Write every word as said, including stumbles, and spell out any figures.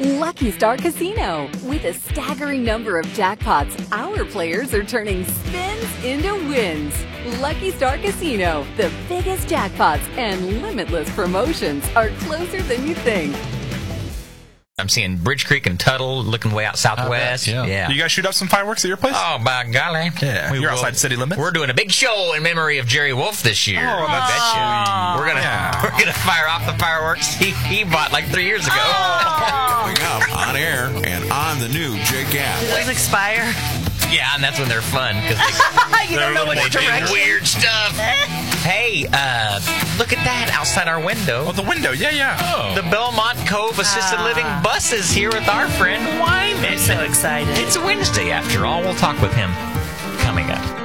Lucky Star Casino. With a staggering number of jackpots, our players are turning spins into wins. Lucky Star Casino, the biggest jackpots and limitless promotions are closer than you think. I'm seeing Bridge Creek and Tuttle looking way out southwest. Yeah. yeah. You guys shoot up some fireworks at your place? Oh, by golly. Yeah. We You're will, outside city limits? We're doing a big show in memory of Jerry Wolf this year. Oh, I that's bet you. We're gonna Yeah. we're gonna fire off the fireworks he, he bought like three years ago. Coming up on air and on the new J Do Gas. those expire? Yeah, and that's when they're fun because You don't know they which do direction. weird stuff. Hey, uh, look at that outside our window. Oh, the window. Yeah, yeah. Oh. The Belmont Cove Assisted Ah. Living bus is here with our friend Wyman. I'm so excited. It's Wednesday after all. We'll talk with him coming up.